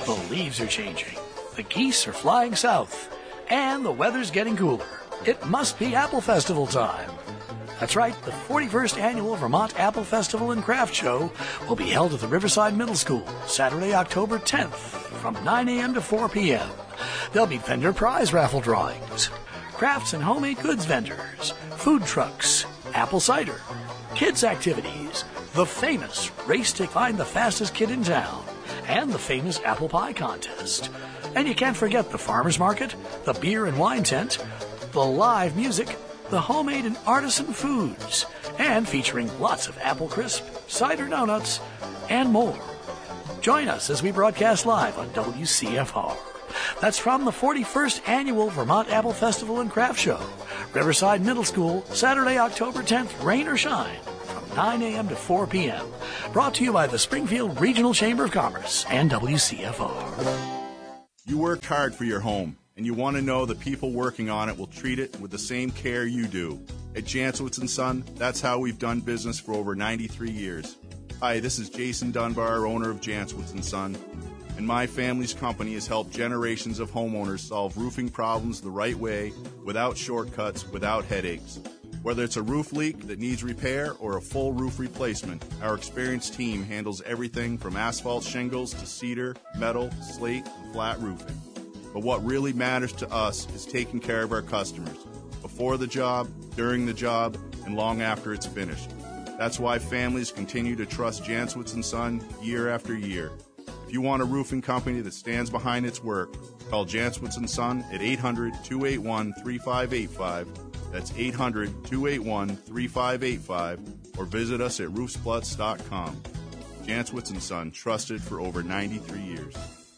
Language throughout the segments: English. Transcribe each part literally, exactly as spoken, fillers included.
The leaves are changing, the geese are flying south, and the weather's getting cooler. It must be Apple Festival time. That's right, the forty-first Annual Vermont Apple Festival and Craft Show will be held at the Riverside Middle School, Saturday, October tenth, from nine a.m. to four p.m. There'll be vendor prize raffle drawings, crafts and homemade goods vendors, food trucks, apple cider, kids' activities, the famous race to find the fastest kid in town, and the famous apple pie contest. And you can't forget the farmer's market, the beer and wine tent, the live music, the homemade and artisan foods, and featuring lots of apple crisp, cider donuts, and more. Join us as we broadcast live on W C F R. That's from the forty-first Annual Vermont Apple Festival and Craft Show, Riverside Middle School, Saturday, October tenth, rain or shine, from nine a.m. to four p.m. Brought to you by the Springfield Regional Chamber of Commerce and W C F R. You worked hard for your home, and you want to know the people working on it will treat it with the same care you do. At Janswitz and Son, that's how we've done business for over ninety-three years. Hi, this is Jason Dunbar, owner of Janswitz and Son, and my family's company has helped generations of homeowners solve roofing problems the right way, without shortcuts, without headaches. Whether it's a roof leak that needs repair or a full roof replacement, our experienced team handles everything from asphalt shingles to cedar, metal, slate, and flat roofing. But what really matters to us is taking care of our customers, before the job, during the job, and long after it's finished. That's why families continue to trust Janswitz and Son year after year. If you want a roofing company that stands behind its work, call Janswitz and Son at eight hundred, two eight one, three five eight five. That's eight hundred, two eight one, three five eight five, or visit us at roofspluts dot com. Janswitz and Son, trusted for over ninety-three years.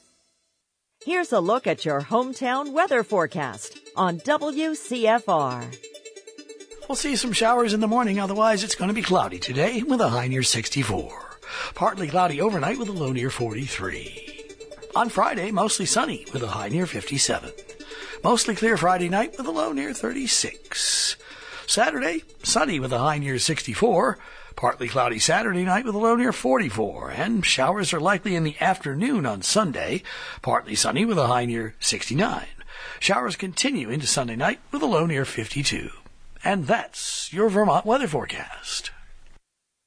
Here's a look at your hometown weather forecast on W C F R. We'll see some showers in the morning, otherwise it's going to be cloudy today with a high near sixty-four. Partly cloudy overnight with a low near forty-three. On Friday, mostly sunny with a high near fifty-seven. Mostly clear Friday night with a low near thirty-six. Saturday, sunny with a high near sixty-four. Partly cloudy Saturday night with a low near forty-four. And showers are likely in the afternoon on Sunday. Partly sunny with a high near sixty-nine. Showers continue into Sunday night with a low near fifty-two. And that's your Vermont weather forecast.